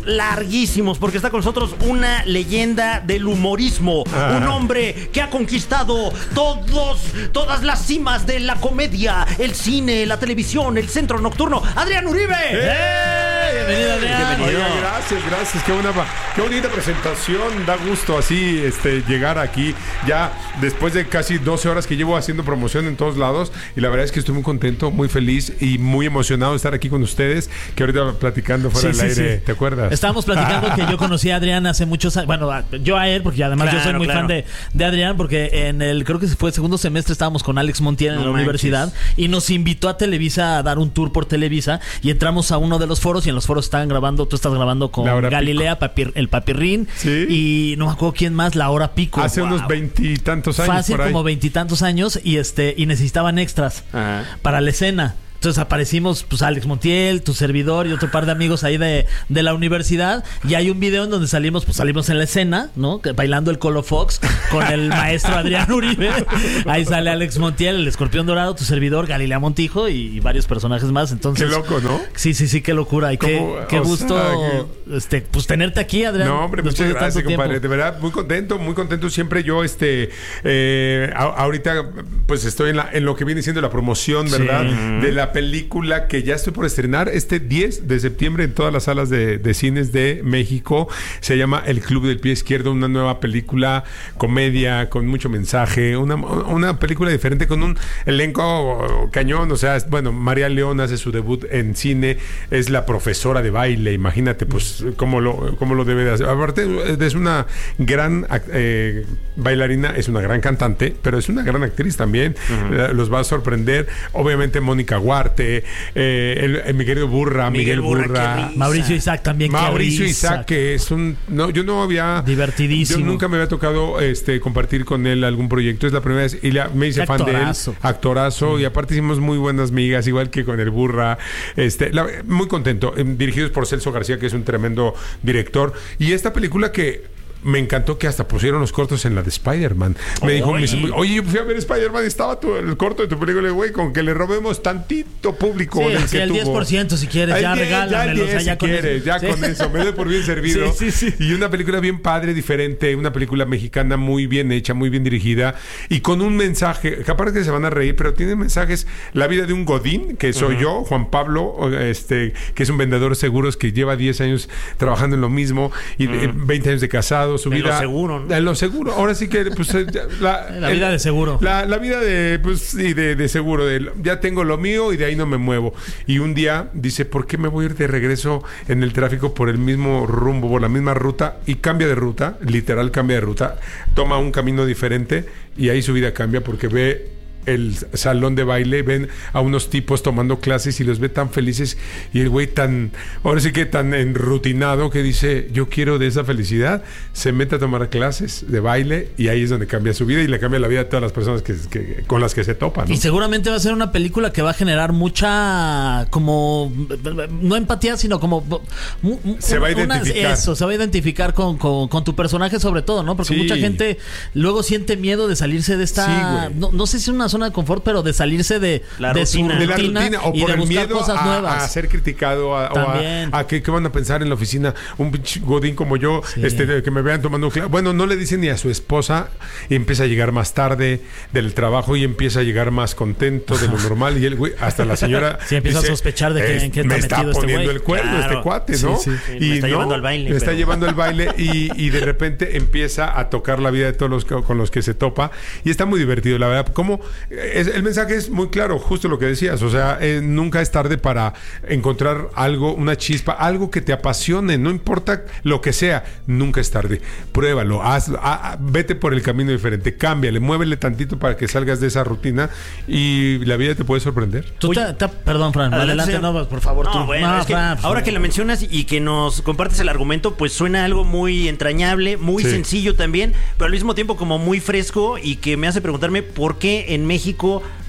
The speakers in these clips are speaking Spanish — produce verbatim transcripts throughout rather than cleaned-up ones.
larguísimos porque está con nosotros una leyenda del humorismo, ah. un hombre que ha conquistado todos, todas las cimas de la comedia, el cine, la televisión, el centro nocturno. ¡Adrián Uribe! ¡Eh! Bienvenido, Adrián. Bienvenido. Oiga, gracias, gracias. Qué, buena, qué bonita presentación. Da gusto así este, llegar aquí ya después de casi doce horas que llevo haciendo promoción en todos lados. Y la verdad es que estoy muy contento, muy feliz y muy emocionado de estar aquí con ustedes. Que ahorita platicando fuera sí, del sí, aire, sí. ¿te acuerdas? Estábamos platicando que yo conocí a Adrián hace muchos años. Bueno, yo a él, porque además claro, yo soy muy claro. fan de, de Adrián, porque en el, creo que fue el segundo semestre estábamos con Alex Montiel en no la manches. universidad y nos invitó a Televisa a dar un tour por Televisa y entramos a uno de los foros y en los foros estaban grabando, tú estás grabando con Galilea, Papir, el Papirrín ¿Sí? y no me acuerdo quién más, La Hora Pico. Hace wow. unos veintitantos años. Fácil, por ahí. como veintitantos años y este y necesitaban extras Ajá. para la escena. Entonces aparecimos, pues, Alex Montiel, tu servidor y otro par de amigos ahí de, de la universidad. Y hay un video en donde salimos, pues salimos en la escena, ¿no? Que, bailando el Colo Fox con el maestro Adrián Uribe. Ahí sale Alex Montiel, el Escorpión Dorado, tu servidor, Galilea Montijo y, y varios personajes más. Entonces, qué loco, ¿no? Sí, sí, sí, qué locura. Y qué, qué gusto sea, que... este, pues tenerte aquí, Adrián. No, hombre, muchas de gracias, compadre. De verdad, muy contento, muy contento. Siempre yo, este, eh, a, ahorita, pues estoy en, la, en lo que viene siendo la promoción, ¿verdad? Sí. De la película que ya estoy por estrenar este diez de septiembre en todas las salas de, de cines de México. Se llama El Club del Pie Izquierdo, una nueva película, comedia, con mucho mensaje, una, una película diferente con un elenco cañón. O sea, bueno, María León hace su debut en cine, es la profesora de baile, imagínate pues cómo lo, cómo lo debe de hacer. Aparte, es una gran eh, bailarina, es una gran cantante, pero es una gran actriz también. Uh-huh. Los va a sorprender. Obviamente Mónica Guarte, Eh, el, el, mi querido Burra, Miguel, Miguel Burra, Burra Mauricio Isaac también. Mauricio Isaac, que es un no, yo no había divertidísimo. Yo nunca me había tocado este compartir con él algún proyecto, es la primera vez y la, me hice fan de él, actorazo mm. y aparte hicimos muy buenas migas, igual que con el Burra, este, la, muy contento, eh, dirigidos por Celso García, que es un tremendo director, y esta película que me encantó que hasta pusieron los cortos en la de Spider-Man. Me oh, dijo, oye, oye, yo fui a ver Spider-Man y estaba tu, el corto de tu película, güey, con que le robemos tantito público. Sí, del sí, que el tuvo. diez por ciento si quieres, el ya regálamelo. Ya, o sea, ya si con quieres, eso. ya sí. con eso, me doy por bien servido. Sí, sí, sí. Y una película bien padre, diferente, una película mexicana muy bien hecha, muy bien dirigida y con un mensaje, que aparte que se van a reír, pero tiene mensajes, la vida de un godín, que soy uh-huh. yo, Juan Pablo, este, que es un vendedor de seguros que lleva diez años trabajando en lo mismo y uh-huh. veinte años de casado, su de vida... Lo seguro, ¿no? De lo seguro. Ahora sí que pues la, la vida el, de seguro. La, la vida de pues sí, de, de seguro, de ya tengo lo mío y de ahí no me muevo. Y un día dice, ¿por qué me voy a ir de regreso en el tráfico por el mismo rumbo, por la misma ruta? Y cambia de ruta, literal cambia de ruta, toma un camino diferente y ahí su vida cambia porque ve el salón de baile, ven a unos tipos tomando clases y los ve tan felices y el güey tan, ahora sí que tan enrutinado que dice, yo quiero de esa felicidad, se mete a tomar clases de baile y ahí es donde cambia su vida y le cambia la vida a todas las personas que, que con las que se topan, ¿no? Y seguramente va a ser una película que va a generar mucha como, no empatía, sino como se va a identificar. Una, eso, se va a identificar con, con, con tu personaje sobre todo, ¿no? Porque sí. mucha gente luego siente miedo de salirse de esta, sí, no, no sé si es una zona de confort, pero de salirse de, la de rutina. su de la rutina, rutina o y por de el buscar miedo cosas a, nuevas. a ser criticado a, o a, a que, que van a pensar en la oficina un godín como yo, sí. este que me vean tomando un clavo. Bueno, no le dicen ni a su esposa y empieza a llegar más tarde del trabajo y empieza a llegar más contento de lo normal y él, güey, hasta la señora sí, empieza dice, a sospechar de que, en qué está me está metido poniendo este el cuerno, claro. este cuate, ¿no? Sí, sí. Y me está no, llevando al baile. Me pero... está llevando al baile y, y de repente empieza a tocar la vida de todos los que, con los que se topa y está muy divertido, la verdad. Como es, el mensaje es muy claro, justo lo que decías, o sea, eh, nunca es tarde para encontrar algo, una chispa, algo que te apasione, no importa lo que sea, nunca es tarde. Pruébalo, hazlo, a, a, vete por el camino diferente, cámbiale, muévele tantito para que salgas de esa rutina y la vida te puede sorprender. Tú te, te, perdón, Fran, adelante, adelante no, por favor, no, tú. Bueno, no, es que Fran, ahora que la mencionas y que nos compartes el argumento, pues suena algo muy entrañable, muy sí. sencillo también, pero al mismo tiempo como muy fresco y que me hace preguntarme por qué en México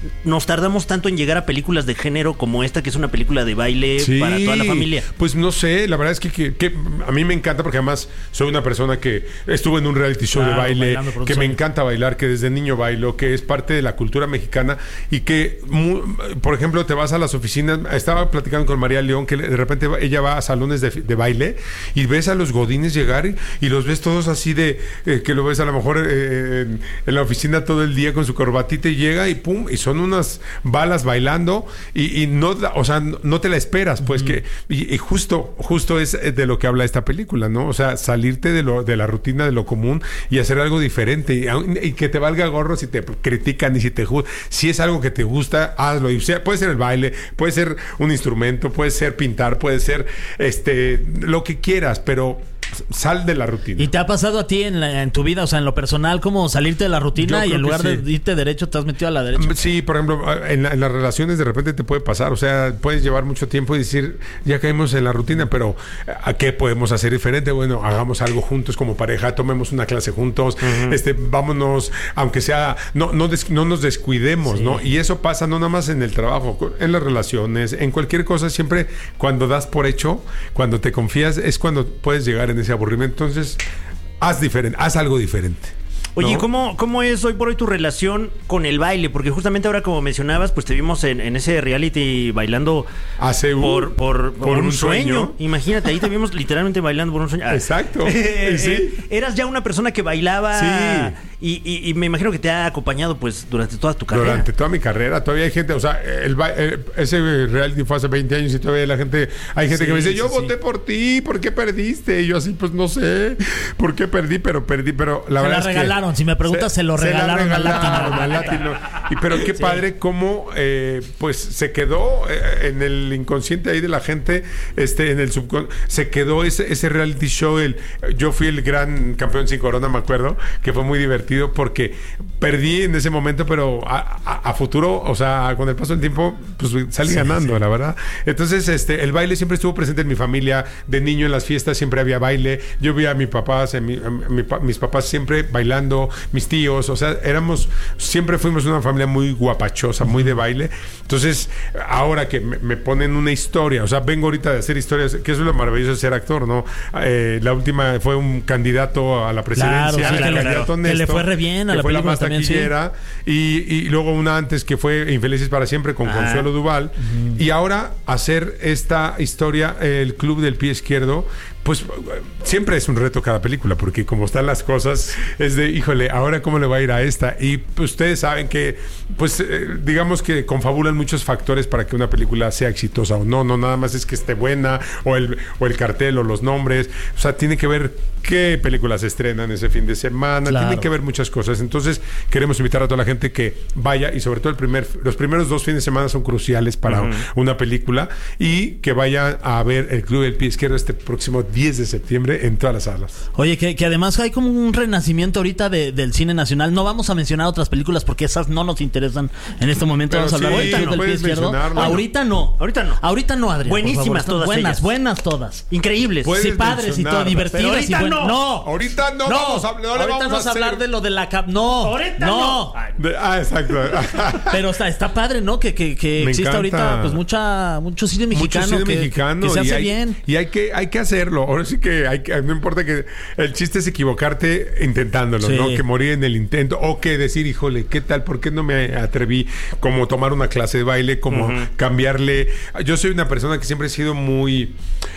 nos tardamos tanto en llegar a películas de género como esta, que es una película de baile sí, para toda la familia? Pues no sé, la verdad es que, que, que a mí me encanta porque además soy una persona que estuvo en un reality show claro, de baile, que me encanta bailar, que desde niño bailo, que es parte de la cultura mexicana y que, muy, por ejemplo, te vas a las oficinas. Estaba platicando con María León que de repente ella va a salones de, de baile y ves a los godines llegar y, y los ves todos así de eh, que lo ves a lo mejor eh, en, en la oficina todo el día con su corbatita y llega y pum, y son unas balas bailando y, y no, o sea, no te la esperas, pues mm. que y, y justo, justo es de lo que habla esta película, ¿no? O sea, salirte de lo, de la rutina, de lo común y hacer algo diferente y, y que te valga gorro si te critican y si te juzgan. Si es algo que te gusta, hazlo. Y sea, puede ser el baile, puede ser un instrumento, puede ser pintar, puede ser este lo que quieras, pero sal de la rutina. ¿Y te ha pasado a ti en, la, en tu vida, o sea, en lo personal, como salirte de la rutina y en lugar sí. de irte derecho, te has metido a la derecha? Sí, por ejemplo, en, la, en las relaciones de repente te puede pasar, o sea, puedes llevar mucho tiempo y decir, ya caímos en la rutina, pero ¿a qué podemos hacer diferente? Bueno, hagamos algo juntos como pareja, tomemos una clase juntos, uh-huh. este, vámonos, aunque sea, no, no, des, no nos descuidemos, sí. ¿no? Y eso pasa no nada más en el trabajo, en las relaciones, en cualquier cosa, siempre cuando das por hecho, cuando te confías, es cuando puedes llegar en ese aburrimiento. Entonces, haz diferente, haz algo diferente. Oye, ¿no? ¿cómo, ¿cómo es hoy por hoy tu relación con el baile? Porque justamente ahora, como mencionabas, pues te vimos en, en ese reality bailando Hace un, por, por, por, por un, un sueño. sueño. Imagínate, ahí te vimos literalmente bailando por un sueño. Exacto. Eh, sí. eh, eras ya una persona que bailaba. Sí. Y, y, y me imagino que te ha acompañado pues durante toda tu carrera. Durante toda mi carrera. Todavía hay gente, o sea, el, el, ese reality fue hace veinte años y todavía la gente, hay gente sí, que me dice, yo sí, voté sí. por ti, ¿por qué perdiste? Y yo así, pues no sé por qué perdí, pero perdí, pero la se verdad la es regalaron, que si me preguntas, se, se lo regalaron, se al regalaron al Latino. Y pero qué sí. padre cómo eh, pues se quedó eh, en el inconsciente ahí de la gente, este, en el subconsciente, se quedó ese, ese reality show. El, yo fui el gran campeón sin corona, me acuerdo, que fue muy divertido porque perdí en ese momento, pero a, a, a futuro, o sea, con el paso del tiempo, pues salí sí, ganando, sí. la verdad. Entonces, este, el baile siempre estuvo presente en mi familia. De niño en las fiestas siempre había baile. Yo vi a mis papás, a mi, a mi, mis papás siempre bailando, mis tíos, o sea, éramos, siempre fuimos una familia muy guapachosa, muy de baile. Entonces, ahora que me, me ponen una historia, o sea, vengo ahorita de hacer historias, que eso es lo maravilloso de ser actor, ¿no? Eh, la última fue un candidato a la presidencia, claro, sí, claro, candidato claro. honesto, que le fue re bien a la fue película la más taquillera, sí. y, y luego una antes que fue Infelices para siempre con ah. Consuelo Duval, uh-huh. y ahora hacer esta historia, el Club del Pie Izquierdo, pues siempre es un reto cada película, porque como están las cosas, es de, híjole, ahora cómo le va a ir a esta. Y pues, ustedes saben que, pues, eh, digamos que confabulan muchos factores para que una película sea exitosa o no. No nada más es que esté buena, o el, o el cartel, o los nombres. O sea, tiene que ver qué películas se estrenan ese fin de semana. Claro. Tiene que ver muchas cosas. Entonces, queremos invitar a toda la gente que vaya, y sobre todo el primer, los primeros dos fines de semana son cruciales para uh-huh. una película, y que vaya a ver el Club del Pie Izquierdo este próximo diez de septiembre en todas las salas. Oye, que, que además hay como un renacimiento ahorita de, del cine nacional. No vamos a mencionar otras películas porque esas no nos interesan en este momento. Pero vamos sí, a hablar ahorita no, del Pie Izquierdo. Ahorita no. Ahorita no. Ahorita no, Adrián. Buenísimas todas buenas, ellas. buenas todas. Increíbles. Sí, padres y todo, divertidas y buenas. No. no. Ahorita no, no. vamos a, no ahorita le vamos vamos a a hablar de lo de la cap. No. Ahorita no. no. De, ah, exacto. Pero está, está padre, ¿no? Que, que, que exista ahorita pues mucha mucho cine mexicano. Mucho cine que, mexicano. Que se hace y hay, bien. Y hay que, hay que hacerlo. Ahora sí que hay que, no importa que el chiste es equivocarte intentándolo, sí. ¿no? Que morir en el intento, o que decir, híjole, ¿qué tal? ¿Por qué no me atreví? Como tomar una clase de baile, como uh-huh. cambiarle. Yo soy una persona que siempre he sido muy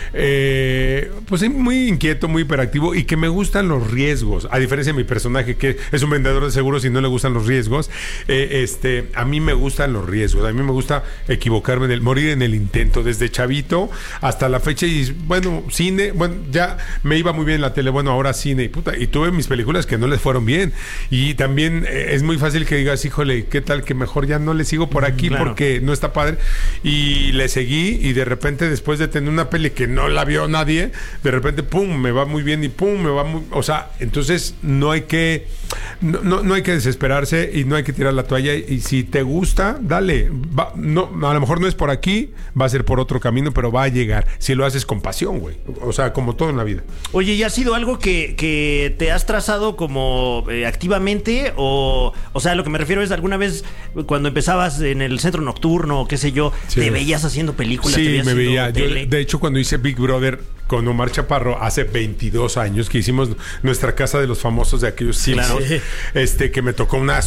eh, pues muy inquieto, muy hiperactivo, y que me gustan los riesgos, a diferencia de mi personaje que es un vendedor de seguros y no le gustan los riesgos. eh, este, a mí me gustan los riesgos, a mí me gusta equivocarme, en el, morir en el intento, desde chavito hasta la fecha. Y bueno, cine, bueno, ya me iba muy bien en la tele, bueno, ahora cine, y puta, y tuve mis películas que no les fueron bien, y también eh, es muy fácil que digas, híjole, ¿qué tal que mejor ya no le sigo por aquí? Claro. Porque no está padre, y le seguí, y de repente después de tener una peli que no la vio nadie, de repente pum, me va muy bien, y pum, me va muy, o sea, entonces no hay que no, no, no hay que desesperarse, y no hay que tirar la toalla, y si te gusta, dale, va, no, a lo mejor no es por aquí, va a ser por otro camino, pero va a llegar, si lo haces con pasión, güey, o sea, sea, como todo en la vida. Oye, ¿y ha sido algo que, que te has trazado como eh, activamente? O, o sea, lo que me refiero es, alguna vez cuando empezabas en el centro nocturno, qué sé yo, sí. ¿te veías haciendo películas? Sí, me veía. Yo, de hecho, cuando hice Big Brother con Omar Chaparro hace veintidós años, que hicimos nuestra casa de los famosos de aquellos siglos, claro. este, que me tocó una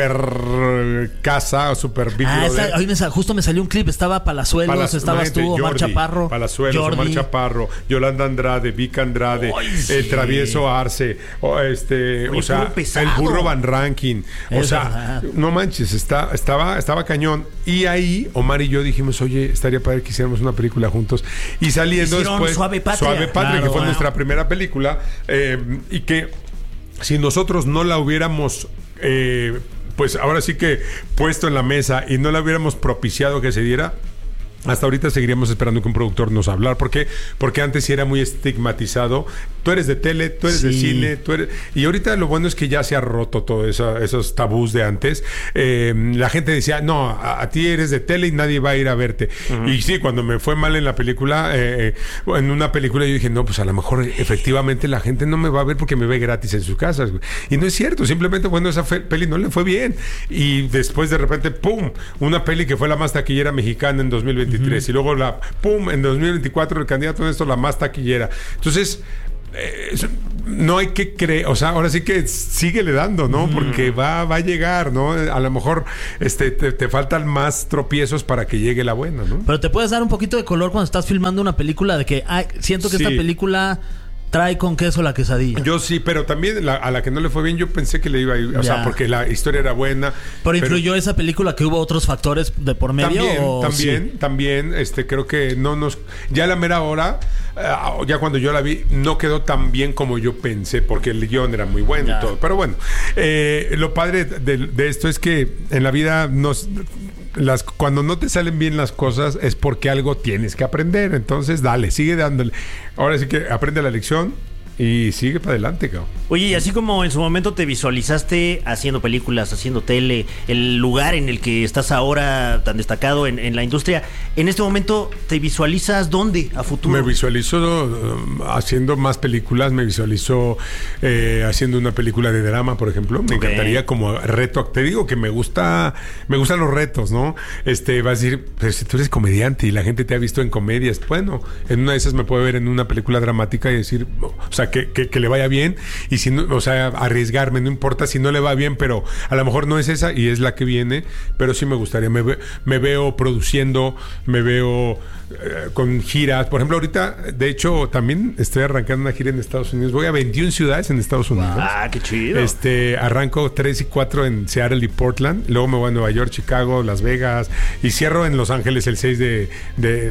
super casa, super Big ah, Brother. Esa, hoy me, justo me salió un clip, estaba Palazuelos, Palaz, estabas tú, Omar Jordi, Chaparro. Palazuelos, Jordi. Omar Chaparro, Yolanda Andrade, Vic Andrade, Oy, sí. el Travieso Arce, o, este, Oye, o sea, el Burro Van Ranking. O es sea, verdad. no manches, está, estaba, estaba cañón. Y ahí Omar y yo dijimos, oye, estaría padre que hiciéramos una película juntos. Y saliendo Hicieron después Suave Patria, Suave Patria claro, que fue wow. nuestra primera película, eh, y que si nosotros no la hubiéramos eh, pues ahora sí que puesto en la mesa y no la hubiéramos propiciado que se diera, hasta ahorita seguiríamos esperando que un productor nos hablara. ¿Por qué? Porque antes sí era muy estigmatizado. Tú eres de tele, tú eres sí. de cine, tú eres... Y ahorita lo bueno es que ya se ha roto todo eso, esos tabús de antes. Eh, la gente decía, no, a, a ti eres de tele y nadie va a ir a verte. Uh-huh. Y sí, cuando me fue mal en la película, eh, en una película yo dije, no, pues a lo mejor efectivamente la gente no me va a ver porque me ve gratis en sus casas. Y no es cierto, simplemente, bueno, esa fe- peli no le fue bien. Y después de repente, ¡pum! Una peli que fue la más taquillera mexicana en dos mil veintitrés. Uh-huh. Y luego la pum en dos mil veinticuatro el candidato en esto la más taquillera. Entonces eh, no hay que creer, o sea, ahora sí que síguele dando, ¿no? Uh-huh. Porque va, va a llegar, ¿no? A lo mejor este te, te faltan más tropiezos para que llegue la buena, ¿no? Pero te puedes dar un poquito de color cuando estás filmando una película de que ay, siento que sí. esta película trae con queso la quesadilla. Yo sí, pero también la, a la que no le fue bien, yo pensé que le iba a ir, o ya. sea, porque la historia era buena. Pero influyó pero, esa película que hubo otros factores de por medio. También, ¿o también, sí? también, este, creo que no nos, ya a la mera hora, uh, ya cuando yo la vi, no quedó tan bien como yo pensé, porque el guión era muy bueno ya. y todo. Pero bueno, eh, lo padre de, de esto es que en la vida nos Las, cuando no te salen bien las cosas es porque algo tienes que aprender. Entonces, dale, sigue dándole. Ahora sí que aprende la lección y sigue para adelante, cabrón. Oye, y así como en su momento te visualizaste haciendo películas, haciendo tele, el lugar en el que estás ahora tan destacado en, en la industria, en este momento te visualizas ¿dónde a futuro? Me visualizo uh, haciendo más películas, me visualizo eh, haciendo una película de drama, por ejemplo. Me okay. encantaría como reto. Te digo que me gusta, me gustan los retos, ¿no? Este, vas a decir, pero si tú eres comediante y la gente te ha visto en comedias, bueno, en una de esas me puede ver en una película dramática y decir, o sea, que, que, que le vaya bien. Y si no, o sea, arriesgarme, no importa si no le va bien, pero a lo mejor no es esa y es la que viene, pero sí me gustaría. Me, ve, me veo produciendo, me veo eh, con giras. Por ejemplo, ahorita, de hecho, también estoy arrancando una gira en Estados Unidos. Voy a veintiuna ciudades en Estados Unidos. Ah, qué chido. Este, arranco tres y cuatro en Seattle y Portland. Luego me voy a Nueva York, Chicago, Las Vegas y cierro en Los Ángeles el seis de, de,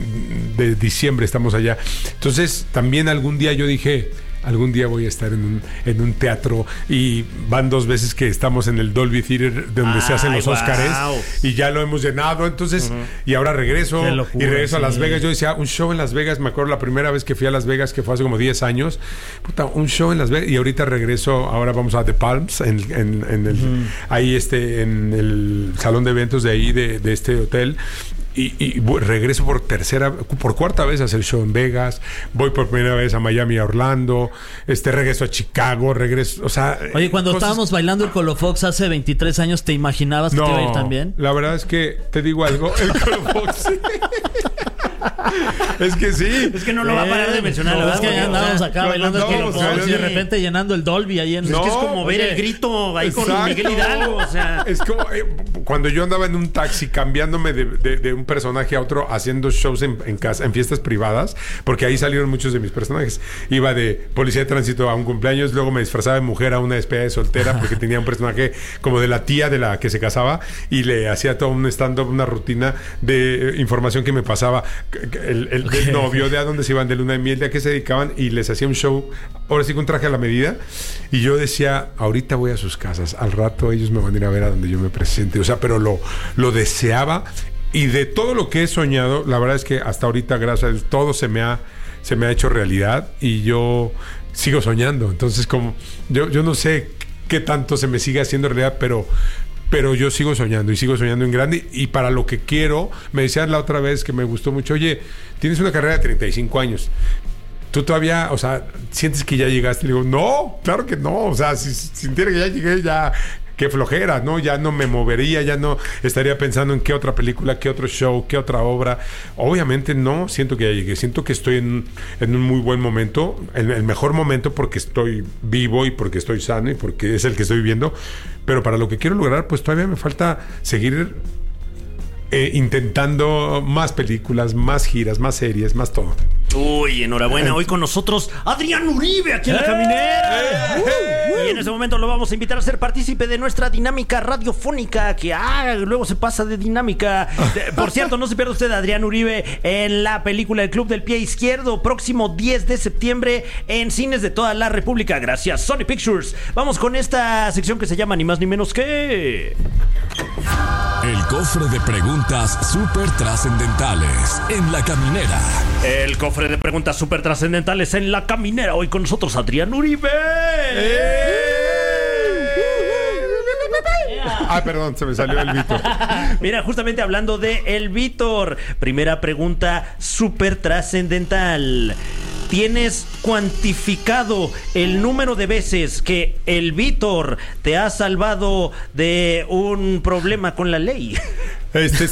de diciembre. Estamos allá. Entonces, también algún día yo dije, algún día voy a estar en un, en un teatro, y van dos veces que estamos en el Dolby Theater donde Ay, se hacen los wow. Óscares y ya lo hemos llenado, entonces uh-huh. y ahora regreso locura, y regreso sí. a Las Vegas. Yo decía, un show en Las Vegas, me acuerdo la primera vez que fui a Las Vegas, que fue hace como diez años, puta, un show en Las Vegas, y ahorita regreso, ahora vamos a The Palms en, en, en el, uh-huh. ahí este en el salón de eventos de ahí de, de este hotel. Y, y regreso por tercera, por cuarta vez a hacer show en Vegas. Voy por primera vez a Miami, a Orlando. Este, regreso a Chicago, regreso, o sea... Oye, cuando cosas... estábamos bailando el Colofox hace veintitrés años, ¿te imaginabas no, que te iba a ir también? La verdad es que, te digo algo, el Colofox... Es que sí. Es que no lo va a parar de mencionar. No, la es que ya andábamos acá no, bailando no, el Colofox y de repente llenando el Dolby ahí en... No, es que es como ver el grito ahí exacto. con Miguel Hidalgo, o sea... Es como eh, cuando yo andaba en un taxi cambiándome de, de, de un personaje a otro, haciendo shows en, en casa, en fiestas privadas, porque ahí salieron muchos de mis personajes. Iba de policía de tránsito a un cumpleaños, luego me disfrazaba de mujer a una despedida de soltera, porque tenía un personaje como de la tía de la que se casaba, y le hacía todo un stand-up, una rutina de eh, información que me pasaba, el, el okay. del novio, de a dónde se iban de luna de miel, de a qué se dedicaban, y les hacía un show, ahora sí, con traje a la medida. Y yo decía, ahorita voy a sus casas, al rato ellos me van a ir a ver a donde yo me presente. O sea, pero lo, lo deseaba. Y de todo lo que he soñado, la verdad es que hasta ahorita, gracias a Dios, todo se me ha, se me ha hecho realidad, y yo sigo soñando. Entonces, como yo, yo no sé qué tanto se me sigue haciendo realidad, pero pero yo sigo soñando y sigo soñando en grande, y para lo que quiero. Me decían la otra vez que me gustó mucho, oye, tienes una carrera de treinta y cinco años, tú todavía, o sea, sientes que ya llegaste. Le digo, no, claro que no. O sea, si sintiera que ya llegué, ya... Qué flojera, ¿no? Ya no me movería, ya no estaría pensando en qué otra película, qué otro show, qué otra obra. Obviamente no siento que ya llegué. Siento que estoy en, en un muy buen momento, en el mejor momento porque estoy vivo y porque estoy sano y porque es el que estoy viviendo. Pero para lo que quiero lograr, pues todavía me falta seguir eh, intentando más películas, más giras, más series, más todo. Uy, enhorabuena. Hoy con nosotros Adrián Uribe aquí en La Caminera. Uh, uh, y en ese momento lo vamos a invitar a ser partícipe de nuestra dinámica radiofónica, que ah, luego se pasa de dinámica. De, por cierto, no se pierda usted a Adrián Uribe en la película El Club del Pie Izquierdo, próximo diez de septiembre en cines de toda la República. Gracias, Sony Pictures. Vamos con esta sección que se llama ni más ni menos que... El cofre de preguntas súper trascendentales en La Caminera. El cofre de preguntas súper trascendentales en La Caminera. Hoy con nosotros Adrián Uribe. Ah, perdón, se me salió el Víctor. Mira, justamente hablando de el Víctor. Primera pregunta súper trascendental. ¿Tienes cuantificado el número de veces que el Víctor te ha salvado de un problema con la ley? Este,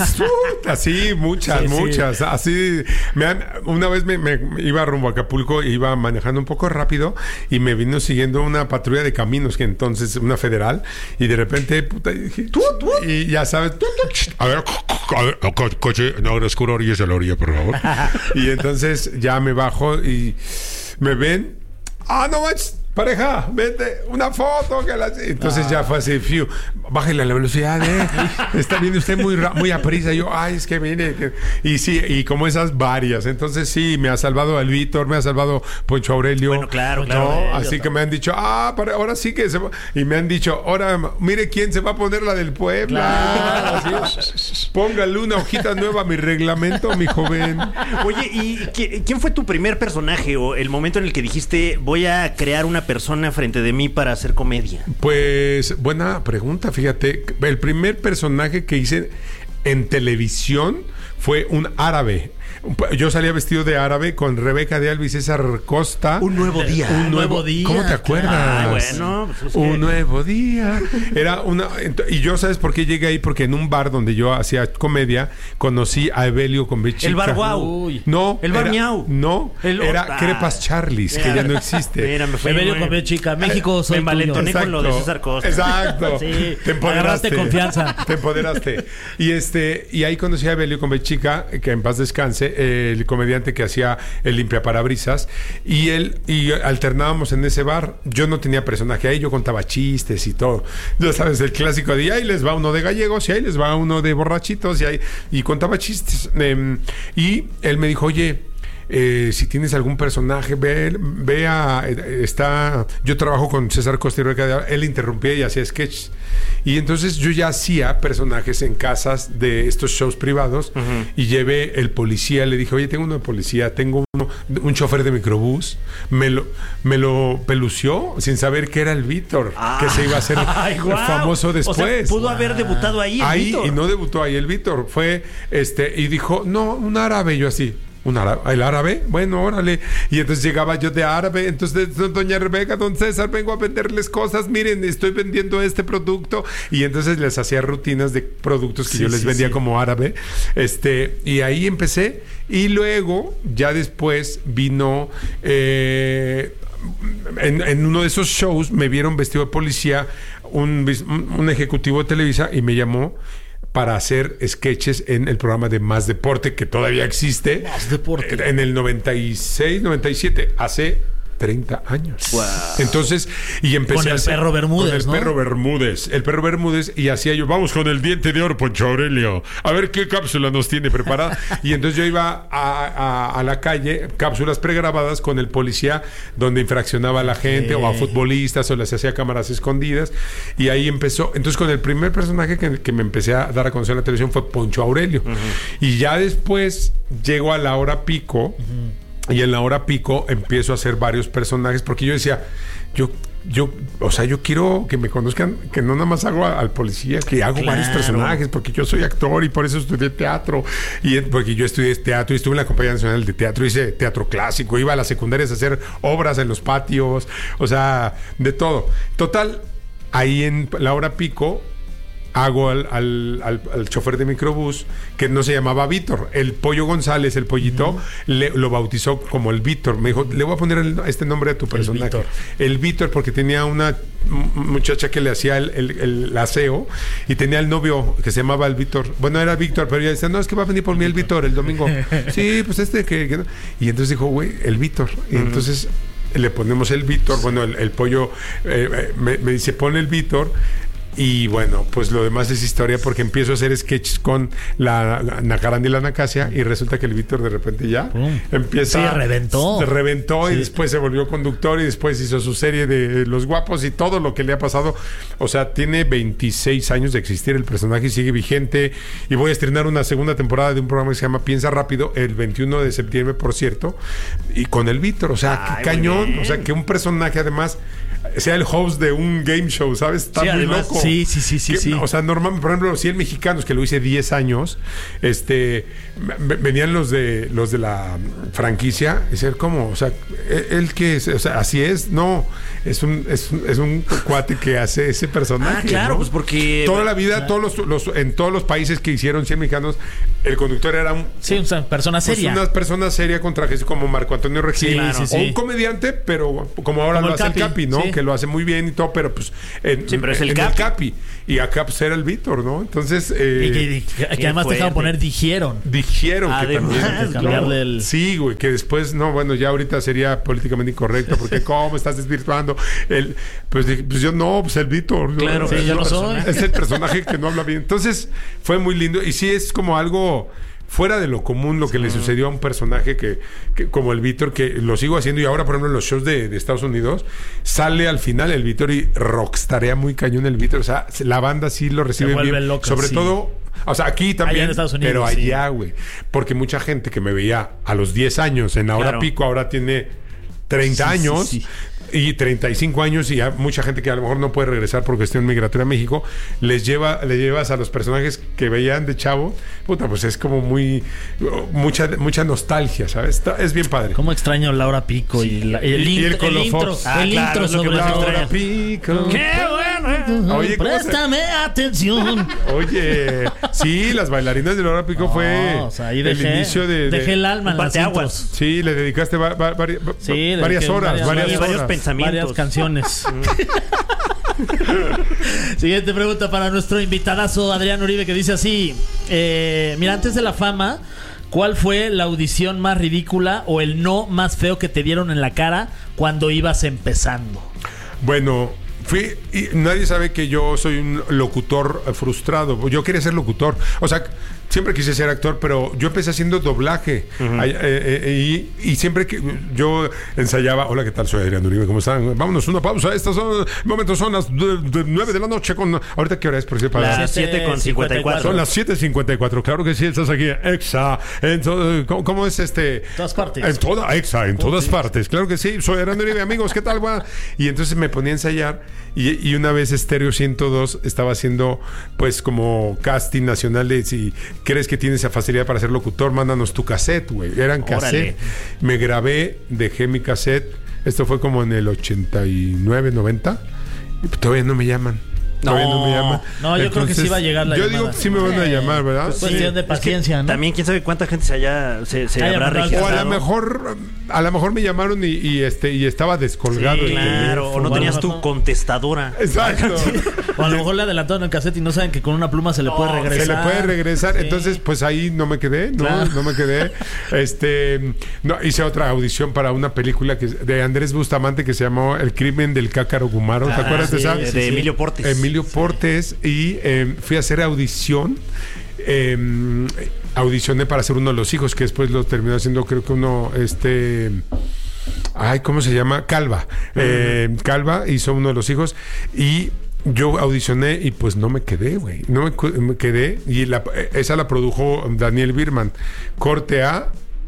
así, muchas, sí, muchas. Sí. Así, me han, una vez me, me iba rumbo a Acapulco, iba manejando un poco rápido y me vino siguiendo una patrulla de caminos, que entonces, una federal, y de repente, puta, y dije, ¿tú, tú? Y ya sabes, ¿tú, tú? A ver, a ver, co coche, no, oscuro, orillas a la orilla, por favor. Y entonces ya me bajo y me ven. Ah, no manches. Pareja, vete, una foto. Que la... Entonces ah. ya fue así, fiu, bájale la velocidad, ¿eh? Está viendo usted muy, muy aprisa. Yo, ay, es que viene. Que... Y sí, y como esas varias. Entonces sí, me ha salvado el Víctor, me ha salvado Poncho Aurelio. Bueno, claro, claro. ¿no? Aurelio, así que me han dicho, ah, para, ahora sí que se va. Y me han dicho, ahora, mire quién se va a poner la del Puebla. Claro, sí. Póngale una hojita nueva a mi reglamento, mi joven. Oye, ¿y quién fue tu primer personaje o el momento en el que dijiste, voy a crear una persona frente de mí para hacer comedia? Pues buena pregunta, fíjate. El primer personaje que hice en televisión fue un árabe. Yo salía vestido de árabe con Rebeca de Alba y César Costa. Un nuevo día. Un nuevo, nuevo día. ¿Cómo te acuerdas? Ah, bueno. Pues es un que... nuevo día. Era una... Y yo, ¿sabes por qué llegué ahí? Porque en un bar donde yo hacía comedia, conocí a Evelio con B chica. El bar Guau. No. El bar era, Miau. No. El era Ota. Crepas Charlies, que ya no existe. Mira, me fue Evelio con B chica. México soy Me envalentoné con lo de César Costa. Exacto. Sí. Te empoderaste. Agarraste confianza. Te empoderaste. Y este... Y ahí conocí a Evelio con B chica, que en paz descanse, el comediante que hacía el limpiaparabrisas, y él y alternábamos en ese bar. Yo no tenía personaje ahí, yo contaba chistes y todo. Ya sabes, el clásico de ahí les va uno de gallegos y ahí les va uno de borrachitos y ahí y contaba chistes. Eh, y él me dijo, oye, Eh, si tienes algún personaje, ve, ve a, está, yo trabajo con César Costa y Rebeca, él interrumpía y hacía sketches. Y entonces yo ya hacía personajes en casas de estos shows privados. Uh-huh. Y llevé el policía, le dije, oye, tengo uno de policía, tengo uno, un chofer de microbús, me lo, me lo pelució sin saber que era el Víctor, ah. que se iba a hacer ay, wow. famoso después. O sea, pudo wow. haber debutado ahí el ahí, Víctor. Y no debutó ahí el Víctor, fue este, y dijo, no, un árabe, yo así. Un árabe, ¿el árabe? Bueno, órale. Y entonces llegaba yo de árabe. Entonces, doña Rebeca, don César, vengo a venderles cosas. Miren, estoy vendiendo este producto. Y entonces les hacía rutinas de productos que sí, yo les sí, vendía sí. como árabe. Este, y ahí empecé. Y luego, ya después, vino... Eh, en, en uno de esos shows me vieron vestido de policía un, un ejecutivo de Televisa y me llamó para hacer sketches en el programa de Más Deporte, que todavía existe. Más Deporte. En el noventa y seis, noventa y siete, hace treinta años. Wow. Entonces, y empecé con el a hacer, perro Bermúdez, con el ¿no? perro Bermúdez, el perro Bermúdez, y hacía yo, vamos con el diente de oro, Poncho Aurelio, a ver qué cápsula nos tiene preparada. Y entonces yo iba a, a, a la calle, cápsulas pregrabadas con el policía, donde infraccionaba a la gente, okay. o a futbolistas, o les hacía cámaras escondidas, y ahí empezó. Entonces, con el primer personaje que, que me empecé a dar a conocer en la televisión fue Poncho Aurelio. Uh-huh. Y ya después llego a La Hora Pico, uh-huh. y en La Hora Pico empiezo a hacer varios personajes, porque yo decía, yo yo, o sea, yo quiero que me conozcan, que no nada más hago a, al policía, que hago claro. varios personajes, porque yo soy actor y por eso estudié teatro, y porque yo estudié teatro y estuve en la Compañía Nacional de Teatro, hice teatro clásico, iba a las secundarias a hacer obras en los patios, o sea, de todo. Total, ahí en la hora pico hago al, al, al, al chofer de microbús, que no se llamaba Víctor. El Pollo González, el pollito, uh-huh. le, lo bautizó como el Víctor. Me dijo, le voy a poner el, este nombre a tu personaje. El Víctor, porque tenía una muchacha que le hacía el, el, el aseo y tenía el novio que se llamaba el Víctor. Bueno, era Víctor, pero ella decía, no, es que va a venir por mí el Víctor el domingo. Sí, pues este que... que no. Y entonces dijo, güey, el Víctor. Y uh-huh. entonces le ponemos el Víctor. Bueno, el, el pollo eh, me, me dice, pon el Víctor. Y bueno, pues lo demás es historia, porque empiezo a hacer sketches con la Nacaranda y la Nacasia y resulta que el Víctor de repente ya Pum. empieza... Sí, reventó. Reventó sí. y después se volvió conductor y después hizo su serie de Los Guapos y todo lo que le ha pasado. O sea, tiene veintiséis años de existir el personaje y sigue vigente. Y voy a estrenar una segunda temporada de un programa que se llama Piensa Rápido el veintiuno de septiembre, por cierto, y con el Víctor. O sea, Ay, qué cañón. O sea, que un personaje además sea el host de un game show, ¿sabes? Está sí, muy además, loco. Sí, sí, sí, sí, que, sí. O sea, normalmente, por ejemplo, los cien mexicanos, que lo hice diez años, este, venían los de los de la franquicia, y decir, ¿cómo? O sea, él que es, o sea, así es, no, es un, es un, es un cuate que hace ese personaje. Ah, claro, ¿no? Pues porque toda la vida, claro. todos los, los, en todos los países que hicieron cien mexicanos, el conductor era un sí, una persona seria. Pues una persona seria con trajes como Marco Antonio Regil, sí, claro. sí, sí. o un comediante, pero como ahora como lo hace el Capi, el Capi ¿no? Sí. Que lo hace muy bien y todo, pero pues en, sí, pero es el en Capi. el Capi. Y acá pues era el Víctor, ¿no? Entonces... Eh, y que, que, que además te dejaron poner dijeron. Dijeron además, que también... Que cambiarle el... Sí, güey, que después, no, bueno, ya ahorita sería políticamente incorrecto, porque ¿cómo estás desvirtuando? El, pues, pues yo no, pues el Víctor. Claro, yo, sí, yo no soy. Es el personaje que no habla bien. Entonces, fue muy lindo. Y sí es como algo... fuera de lo común lo que sí. le sucedió a un personaje que, que como el Víctor, que lo sigo haciendo y ahora, por ejemplo, en los shows de, de Estados Unidos, sale al final el Víctor y rockstarea muy cañón el Víctor. O sea, la banda sí lo recibe bien. Loco, sobre sí. todo, o sea, aquí también, allá en Estados Unidos, pero allá, güey. Sí. Porque mucha gente que me veía a los diez años en la hora claro. pico, ahora tiene treinta sí, años. Sí, sí. Y treinta y cinco años y hay mucha gente que a lo mejor no puede regresar por cuestión migratoria a México, les lleva, le llevas a los personajes que veían de chavo, puta, pues es como muy mucha mucha nostalgia, ¿sabes? Está, es bien padre. Cómo extraño Laura Pico sí. y, la, y el, y el, el intro, ah, el claro, intro sobre Laura Pico. Qué bueno. Oye, préstame se... atención. Oye, sí, las bailarinas de Laura Pico oh, fue o sea, ahí dejé, el inicio de, de dejé el alma en las aguas. Sí, le dedicaste va, va, va, sí, varias horas, varias, varias horas. Varias canciones. Siguiente pregunta para nuestro invitadazo Adrián Uribe, que dice así: eh, mira, antes de la fama, ¿cuál fue la audición más ridícula o el no más feo que te dieron en la cara cuando ibas empezando? Bueno, fui y nadie sabe que yo soy un locutor frustrado. Yo quería ser locutor, o sea, siempre quise ser actor, pero yo empecé haciendo doblaje. Uh-huh. eh, eh, y, y siempre que yo ensayaba, hola, ¿qué tal? Soy Adrián Uribe, ¿cómo están? Vámonos, una pausa. Estos son momentos, son las nueve de la noche. Con ahorita, ¿qué hora es? Por cierto, para las siete con cincuenta y cuatro. Son las siete cincuenta y cuatro. Claro que sí, estás aquí. Exa. En to, ¿cómo, ¿Cómo es este? En todas partes. En toda, Exa, en todas sí. partes. Claro que sí. Soy Adrián Uribe, amigos, ¿qué tal? Va? Y entonces me ponía a ensayar. Y, y una vez Estéreo ciento dos estaba haciendo, pues, como casting nacional de si crees que tienes esa facilidad para ser locutor, mándanos tu cassette, güey. Eran cassette. Me grabé, dejé mi cassette. Esto fue como en el ochenta y nueve, noventa. Y todavía no me llaman. No, no, me llama. no yo Entonces, creo que sí va a llegar la yo llamada. Yo digo que sí me van a llamar, ¿verdad? Pues cuestión sí. de paciencia, es que ¿no? También quién sabe cuánta gente se haya se, se Ay, habrá registrado. O a lo mejor a lo mejor me llamaron y, y este y estaba descolgado. Sí, claro, o no tenías tu contestadora. Exacto. O a lo mejor le adelantaron el cassette y no saben que con una pluma se le puede regresar. Se le puede regresar. Sí. Entonces, pues ahí no me quedé, no, claro. no me quedé. Este, no, hice otra audición para una película que de Andrés Bustamante que se llamó El crimen del cácaro Gumaro. ¿Te ah, acuerdas sí, de esa? De sí, Emilio Portes. Emilio Portes. Y eh, fui a hacer audición. Eh, audicioné para ser uno de los hijos, que después lo terminó haciendo, creo que uno, este. Ay, ¿cómo se llama? Calva. Uh-huh. Eh, Calva hizo uno de los hijos. Y yo audicioné y pues no me quedé, güey. No me, me quedé. Y la, esa la produjo Daniel Birman. Corte A.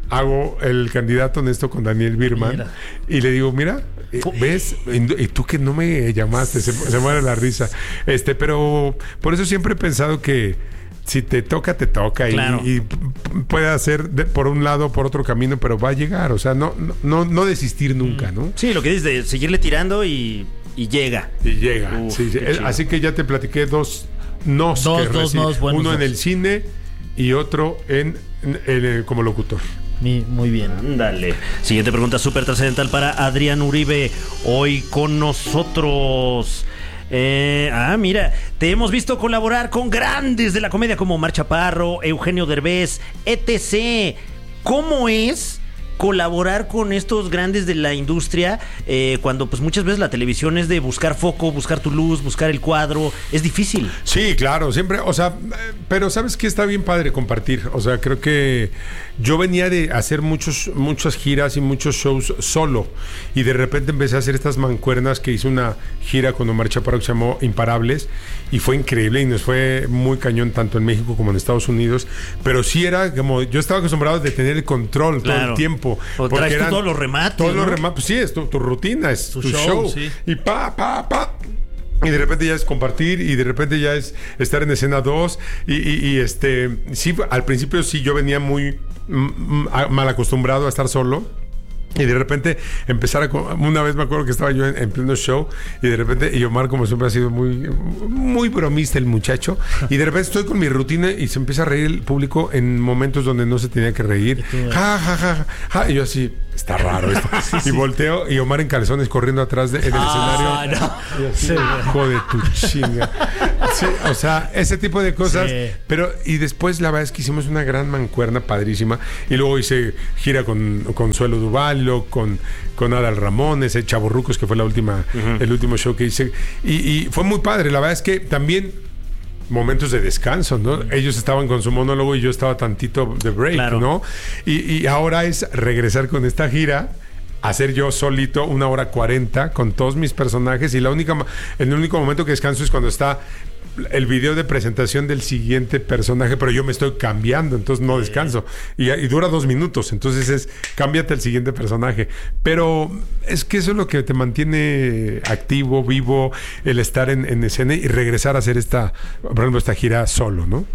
hago el candidato honesto con Daniel Birman. Mira. Y le digo, mira, ¿ves? Y tú que no me llamaste, se, se muere la risa. Este, pero por eso siempre he pensado que si te toca, te toca. Claro. Y, y puede hacer de, por un lado, por otro camino, pero va a llegar. O sea, no, no, no desistir nunca, ¿no? Sí, lo que dices de seguirle tirando y, y llega. Y llega. Uf, sí, sí. Así que ya te platiqué dos nos. Dos, que dos nos buenos. Uno dos. en el cine y otro en, en, en, en como locutor. Muy bien. Dale. Siguiente pregunta súper trascendental para Adrián Uribe. Hoy con nosotros. Eh, ah, mira, te hemos visto colaborar con grandes de la comedia como Omar Chaparro, Eugenio Derbez, etcétera. ¿Cómo es colaborar con estos grandes de la industria eh, cuando pues muchas veces la televisión es de buscar foco, buscar tu luz, buscar el cuadro? Es difícil. Sí, claro, siempre, o sea, pero ¿sabes qué? Está bien padre compartir. O sea, creo que yo venía de hacer muchos, muchas giras y muchos shows solo, y de repente empecé a hacer estas mancuernas, que hice una gira con Omar Chaparro que se llamó Imparables, y fue increíble y nos fue muy cañón tanto en México como en Estados Unidos. Pero sí era como, yo estaba acostumbrado de tener el control claro. todo el tiempo. O traes tú todos los remates. Todos ¿no? los remates, pues sí, es tu, tu rutina, es tu, tu show. show. Sí. Y pa, pa, pa. Y de repente ya es compartir, y de repente ya es estar en escena dos. Y, y, y este, sí, al principio sí yo venía muy m- mal acostumbrado a estar solo. Y de repente empezar a... Una vez me acuerdo que estaba yo en, en pleno show, y de repente, y Omar como siempre ha sido muy muy bromista el muchacho, y de repente estoy con mi rutina y se empieza a reír el público en momentos donde no se tenía que reír. Ja, ja, ja, ja. Y yo así, está raro esto. Sí, sí. Y volteo, y Omar en calzones corriendo atrás de, en el ah, escenario. No. Y así, sí. Hijo de tu chinga. Sí, o sea, ese tipo de cosas. Sí. Pero, y después la verdad es que hicimos una gran mancuerna padrísima. Y luego hice gira con Consuelo Duval, con, con Adal Ramones, el Chavorrucos, que fue la última, uh-huh. el último show que hice. Y, y fue muy padre. La verdad es que también momentos de descanso, ¿no? Uh-huh. Ellos estaban con su monólogo y yo estaba tantito de break, claro. ¿no? Y, y ahora es regresar con esta gira, hacer yo solito una hora cuarenta con todos mis personajes, y la única, el único momento que descanso es cuando está el video de presentación del siguiente personaje, pero yo me estoy cambiando, entonces no descanso. Y, y dura dos minutos, entonces es cámbiate el siguiente personaje. Pero es que eso es lo que te mantiene activo, vivo, el estar en, en escena y regresar a hacer esta, por ejemplo, esta gira solo, ¿no?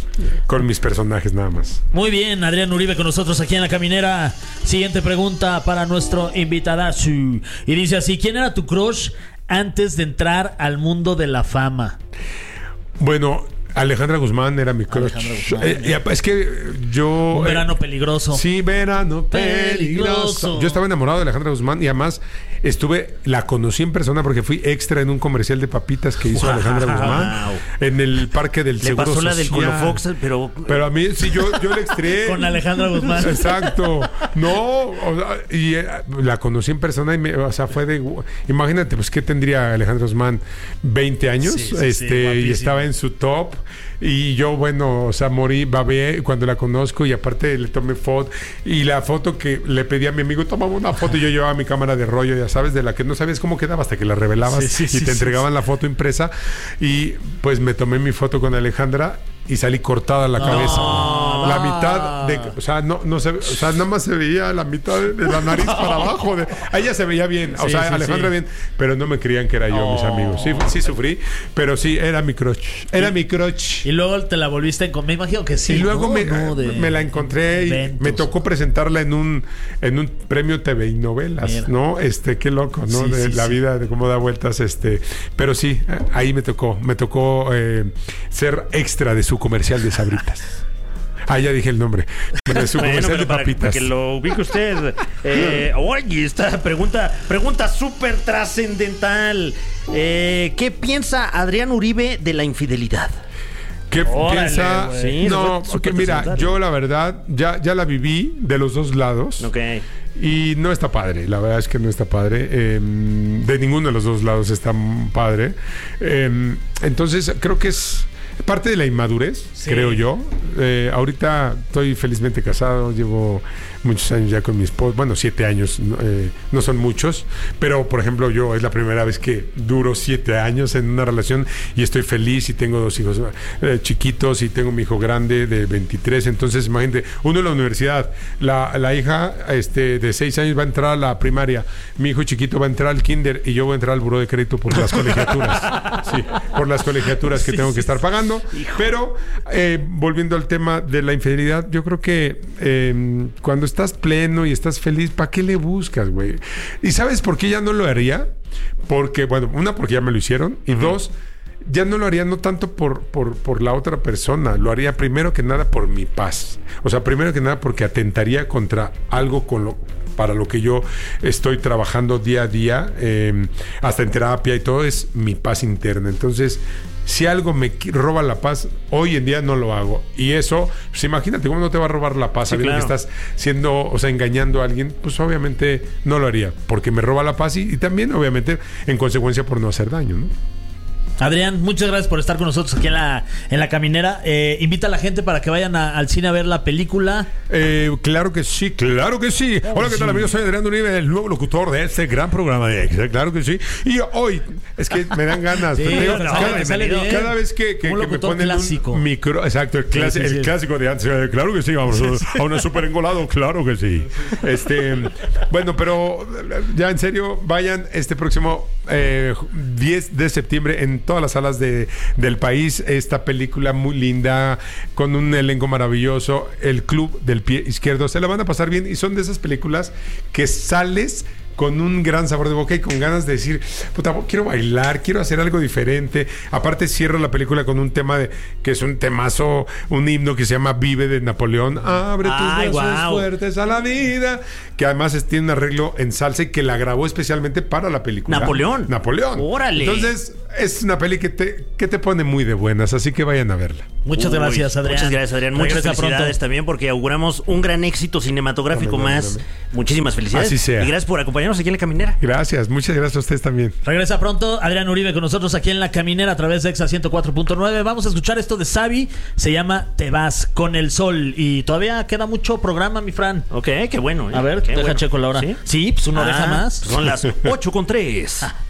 Con mis personajes nada más. Muy bien, Adrián Uribe con nosotros aquí en La Caminera. Siguiente pregunta para nuestro invitadazo. Y dice así: ¿quién era tu crush antes de entrar al mundo de la fama? Bueno, Alejandra Guzmán era mi crush. Guzmán, eh, es que yo... Un verano eh, peligroso. Sí, verano peligroso. peligroso. Yo estaba enamorado de Alejandra Guzmán, y además estuve, la conocí en persona porque fui extra en un comercial de papitas que hizo wow. Alejandra Guzmán en el parque del le Seguro pasó Social. La del Colofox, pero... Pero a mí, sí, yo, yo le extrañé. Con Alejandra Guzmán. Exacto. No, o sea, y eh, la conocí en persona y me, o sea, fue de... Imagínate, pues, ¿qué tendría Alejandra Guzmán? veinte años, sí, sí, este, sí, y estaba en su top. Y yo, bueno, o sea, morí, babé cuando la conozco, y aparte le tomé foto. Y la foto que le pedí a mi amigo, tomaba una foto, y yo llevaba mi cámara de rollo, ya sabes, de la que no sabías cómo quedaba hasta que la revelabas, sí, sí, y sí, te sí, entregaban sí. la foto impresa. Y pues me tomé mi foto con Alejandra y salí cortada la cabeza. No, la no. mitad de... O sea, no, no se, o sea, nada más se veía la mitad de, de la nariz para abajo. De, a ella se veía bien, o sí, sea, sí, Alejandra sí. bien, pero no me creían que era yo, oh. mis amigos. Sí, sí sufrí, pero sí, era mi crush. Era y, mi crush. Y luego te la volviste a encontrar. Me imagino que sí. Y luego no, me, no, de, me la encontré y me tocó presentarla en un en un premio T V y novelas, Mira. ¿no? Este, qué loco, ¿no? Sí, de sí, la sí. vida, de cómo da vueltas, este. Pero sí, ahí me tocó. Me tocó eh, ser extra de su comercial de Sabritas. Ah, ya dije el nombre. De su bueno, comercial de para, papitas. Para que lo ubique usted. Eh, oye, esta pregunta, pregunta súper trascendental. Eh, ¿Qué piensa Adrián Uribe de la infidelidad? ¿Qué Órale, piensa? Sí, no, okay, mira, yo la verdad ya, ya la viví de los dos lados. Ok. Y no está padre, la verdad es que no está padre. Eh, de ninguno de los dos lados está padre. Eh, entonces, creo que es parte de la inmadurez, sí. creo yo. Eh, ahorita estoy felizmente casado, llevo muchos años ya con mi esposa, bueno, siete años, eh, no son muchos, pero por ejemplo yo es la primera vez que duro siete años en una relación y estoy feliz y tengo dos hijos eh, chiquitos y tengo mi hijo grande de veintitrés, entonces imagínate, uno en la universidad, la, la hija este, de seis años va a entrar a la primaria, mi hijo chiquito va a entrar al kinder y yo voy a entrar al buró de crédito por las colegiaturas, sí, por las colegiaturas que sí, tengo que estar pagando, hijo. Pero eh, volviendo al tema de la infidelidad, yo creo que eh, cuando estás pleno y estás feliz, ¿para qué le buscas, güey? ¿Y sabes por qué ya no lo haría? Porque, bueno, una, porque ya me lo hicieron, y uh-huh. dos, ya no lo haría no tanto por, por, por la otra persona, lo haría primero que nada por mi paz. O sea, primero que nada porque atentaría contra algo con lo, para lo que yo estoy trabajando día a día, eh, hasta en terapia y todo, es mi paz interna. Entonces, si algo me roba la paz, hoy en día no lo hago. Y eso, pues imagínate, ¿cómo no te va a robar la paz? Sí, sabiendo claro. que estás siendo, o sea, engañando a alguien, pues obviamente no lo haría, porque me roba la paz y, y también, obviamente, en consecuencia por no hacer daño, ¿no? Adrián, muchas gracias por estar con nosotros aquí en la, en la caminera. Eh, invita a la gente para que vayan a, al cine a ver la película. Eh, claro que sí, claro que sí. Oh, Hola, ¿qué sí. tal, amigos? Soy Adrián Uribe, el nuevo locutor de este gran programa de Exa. Claro que sí. Y hoy, es que me dan ganas. sí, digo, no, cada, cada vez que, que, que me ponen clásico. un micro, exacto, el, clasi- sí, sí, sí. el clásico de antes. Claro que sí, vamos sí, sí. a una súper engolado. Claro que sí. Este, bueno, pero ya en serio, vayan este próximo eh, diez de septiembre en todas las salas de, del país, esta película muy linda, con un elenco maravilloso, El Club del Pie Izquierdo, se la van a pasar bien y son de esas películas que sales con un gran sabor de boca y con ganas de decir, puta, quiero bailar, quiero hacer algo diferente. Aparte cierra la película con un tema de, que es un temazo, un himno que se llama Vive, de Napoleón. Abre tus Ay, brazos wow. fuertes a la vida, que además es, tiene un arreglo en salsa y que la grabó especialmente para la película. Napoleón. Napoleón. Órale. Entonces es una peli que te, que te pone muy de buenas, así que vayan a verla. Muchas Uy, gracias, Adrián. Muchas gracias, Adrián. Muchas Regresa felicidades pronto. También, porque auguramos un gran éxito cinematográfico amén, más. Amén. Muchísimas felicidades. Así sea. Y gracias por acompañarnos aquí en La Caminera. Gracias, muchas gracias a ustedes también. Regresa pronto Adrián Uribe con nosotros aquí en La Caminera a través de Exa ciento cuatro punto nueve. Vamos a escuchar esto de Xavi, se llama Te vas con el sol. Y todavía queda mucho programa, mi Fran. Ok, qué bueno. ¿eh? A ver, qué deja bueno. checo la hora. ¿Sí? Sí, pues una ah, oreja más. Son las ocho con tres.